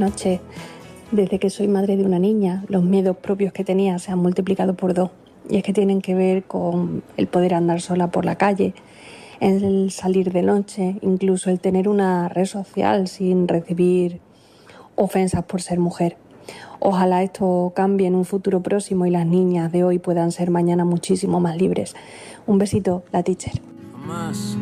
noches. Desde que soy madre de una niña, los miedos propios que tenía se han multiplicado por 2. Y es que tienen que ver con el poder andar sola por la calle, el salir de noche, incluso el tener una red social sin recibir ofensas por ser mujer. Ojalá esto cambie en un futuro próximo y las niñas de hoy puedan ser mañana muchísimo más libres. Un besito, la teacher.